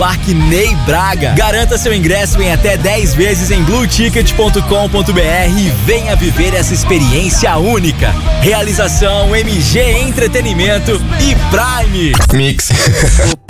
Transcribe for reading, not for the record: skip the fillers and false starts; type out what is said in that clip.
Parque Ney Braga. Garanta seu ingresso em até 10 vezes em blueticket.com.br e venha viver essa experiência única. Realização MG Entretenimento e Prime. Mix.